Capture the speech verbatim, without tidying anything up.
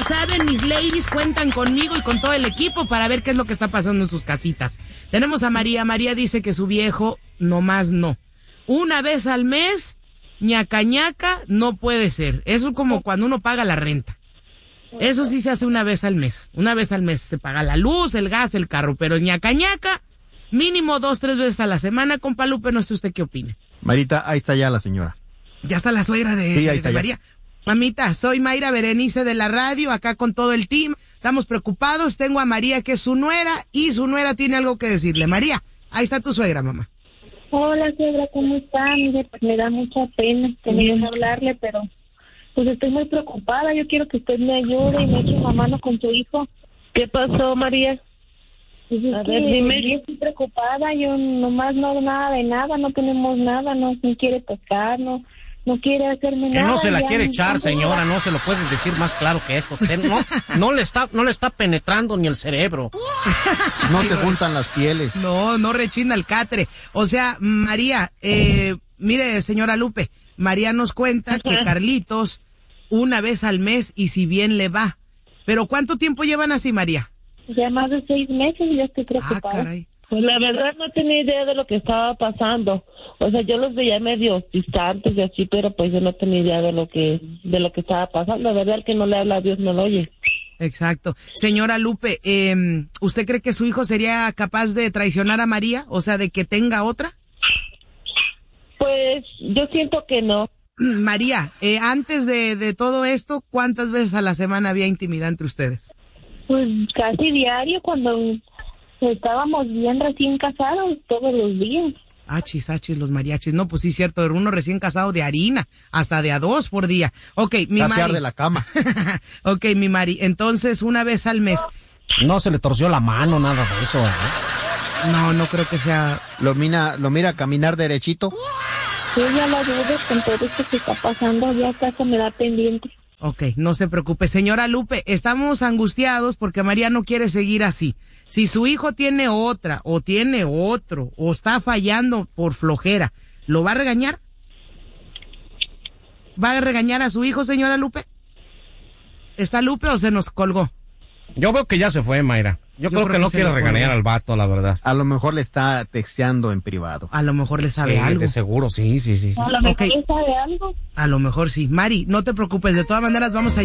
saben, mis ladies cuentan conmigo y con todo el equipo para ver qué es lo que está pasando en sus casitas. Tenemos a María. María dice que su viejo nomás no. Una vez al mes, ñaca ñaca, no puede ser. Eso es como cuando uno paga la renta. Eso sí se hace una vez al mes. Una vez al mes se paga la luz, el gas, el carro. Pero ñaca ñaca, mínimo dos, tres veces a la semana. Compa Lupe, no sé usted qué opina. Marita, ahí está ya la señora. Ya está la suegra de, sí, ahí de, está de ya. María. Mamita, soy Mayra Berenice de la radio, acá con todo el team. Estamos preocupados. Tengo a María, que es su nuera, y su nuera tiene algo que decirle. María, ahí está tu suegra, mamá. Hola, suegra, ¿cómo está? Mire, pues me da mucha pena tener que hablarle, pero pues estoy muy preocupada. Yo quiero que usted me ayude y me eche una mano con su hijo. ¿Qué pasó, María? Pues es a que ver, dime. Yo estoy preocupada, yo nomás no hago nada de nada, no tenemos nada, no, no quiere tocar, no, no quiere hacerme que nada. Que no se la ya, quiere echar, no, señora, no se lo puedes decir más claro que esto. Usted no, no le está, no le está penetrando ni el cerebro. No se juntan las pieles. No, no rechina el catre. O sea, María, eh, mire, señora Lupe, María nos cuenta que Carlitos una vez al mes y si bien le va. Pero ¿cuánto tiempo llevan así, María? Ya más de seis meses y ya estoy preocupada. Ah, caray. Pues la verdad no tenía idea de lo que estaba pasando. O sea, yo los veía medio distantes y así, pero pues yo no tenía idea de lo que de lo que estaba pasando. La verdad, el que no le habla a Dios no lo oye. Exacto. Señora Lupe, eh, ¿usted cree que su hijo sería capaz de traicionar a María? O sea, de que tenga otra. Pues yo siento que no. María, eh, antes de, de todo esto, ¿cuántas veces a la semana había intimidad entre ustedes? Pues casi diario, cuando estábamos bien recién casados, todos los días. Achis, achis, los mariachis. No, pues sí, cierto, era uno recién casado de harina, hasta de a dos por día. Ok, mi Casear Mari. de la cama. Ok, mi Mari, entonces una vez al mes. No se le torció la mano, nada de eso, ¿eh? No, no creo que sea... Lo mira, lo mira caminar derechito. Yo ya la dudo con todo esto que está pasando, ya casi me da pendiente. Ok, no se preocupe. Señora Lupe, estamos angustiados porque María no quiere seguir así. Si su hijo tiene otra, o tiene otro, o está fallando por flojera, ¿lo va a regañar? ¿Va a regañar a su hijo, señora Lupe? ¿Está Lupe o se nos colgó? Yo veo que ya se fue, Mayra. Yo, Yo creo, creo que, que no quiere regañar al vato, la verdad. A lo mejor le está texteando en privado. A lo mejor le sabe sí, algo. De seguro, sí, sí, sí. sí. A lo mejor okay. le sabe algo. A lo mejor sí. Mari, no te preocupes, de todas maneras vamos a